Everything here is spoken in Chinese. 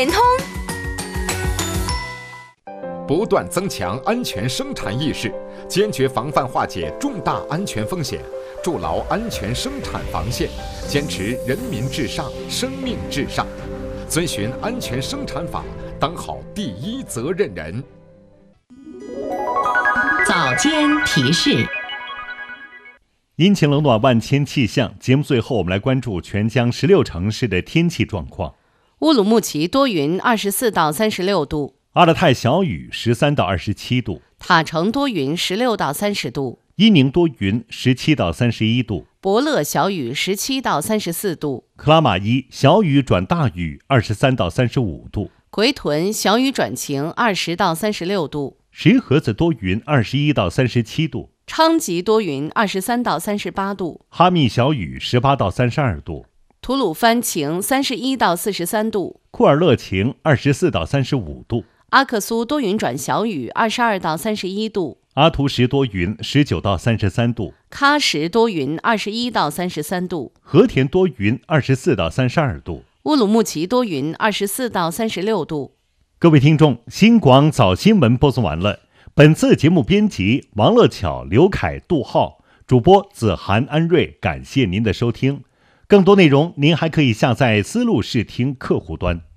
联通。 不断增强安全生产意识，坚决防范化解重大安全风险，筑牢安全生产防线，坚持人民至上、生命至上，遵循安全生产法，当好第一责任人。 早间提示。 阴晴冷暖万千气象，节目最后我们来关注全江16城市的天气状况。 乌鲁木齐多云，24到36度； 阿勒泰小雨，13到27度； 塔城多云，16到30度； 伊宁多云，17到31度； 博乐小雨，17到34度； 克拉玛依小雨转大雨，23到35度； 奎屯小雨转晴，20到36度； 石河子多云，21到37度； 昌吉多云，23到38度； 哈密小雨，18到32度； 吐鲁番晴，31到43度； 库尔勒晴，24到35度； 阿克苏多云转小雨，22到31度； 阿图什多云，19到33度； 喀什多云，21到33度； 和田多云，24到32度； 乌鲁木齐多云，24到36度。 各位听众，新广早新闻播送完了。本次节目编辑王乐巧、刘凯、杜浩，主播子涵、安瑞，感谢您的收听。更多内容您还可以下载思路视听客户端。